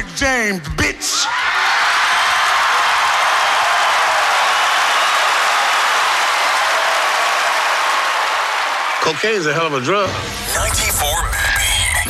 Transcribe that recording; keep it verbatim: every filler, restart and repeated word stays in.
Rick James, bitch. Cocaine's a hell of a drug. ninety-four